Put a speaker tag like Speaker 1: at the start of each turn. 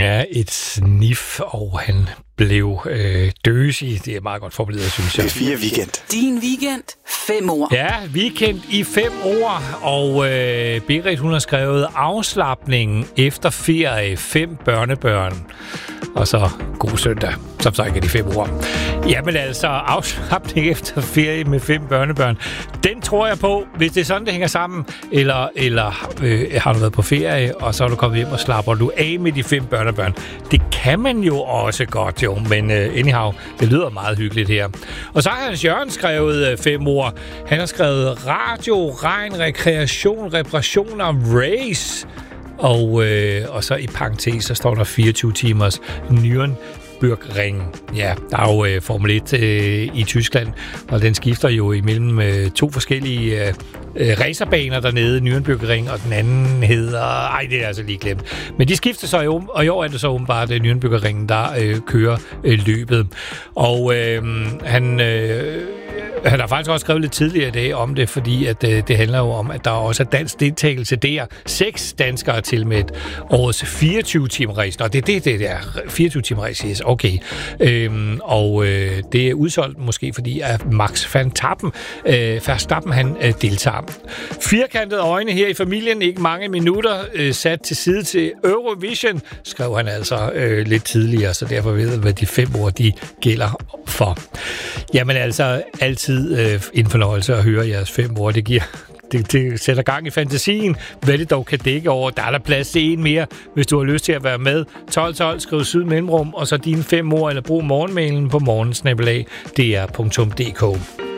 Speaker 1: af et snif, og han blev døsig. Det er meget godt formuleret, synes jeg.
Speaker 2: Det er 4 weekend.
Speaker 3: Din weekend, 5 ord.
Speaker 1: Ja, weekend i 5 ord, og Berit, hun har skrevet afslapningen efter ferie, 5 børnebørn, og så god søndag, som så ikke er de 5 ord. Jamen altså, afslapning efter ferie med 5 børnebørn, den tror jeg på, hvis det er sådan, det hænger sammen, eller har du været på ferie, og så er du kommet hjem og slapper du af med de 5 børnebørn. Det kan man jo også godt, jo, men anyhow, det lyder meget hyggeligt her. Og så har Hans Jørgen skrevet 5 ord. Han har skrevet radio, regn, rekreation, reparation og race. Og så i parentes, så står der 24 timers Nürnbergring. Ja, der er jo Formel 1 i Tyskland, og den skifter jo imellem 2 forskellige racerbaner dernede, Nürnbergring, og den anden hedder... det er altså lige glemt. Men de skifter så jo, og i år er det så åbenbart Nürnbergringen, der kører løbet. Og han har faktisk også skrevet lidt tidligere i dag om det, fordi at det handler jo om, at der også er dansk deltagelse der. 6 danskere til med årets 24-timer-race. Nå, det er 24-timer-race, yes, okay. Det er udsolgt måske, fordi at Max Verstappen, han deltager. Firkantede øjne her i familien, ikke mange minutter, sat til side til Eurovision, skrev han altså lidt tidligere, så derfor ved jeg, hvad de 5 ord, de gælder for. Jamen altså, altid en fornøjelse at høre jeres 5 ord. Det sætter gang i fantasien, hvad det dog kan dække over. Der er der plads til en mere, hvis du har lyst til at være med. 12, skriv syd mellemrum, og så dine 5 ord, eller brug morgenmailen på morgen@dr.dk.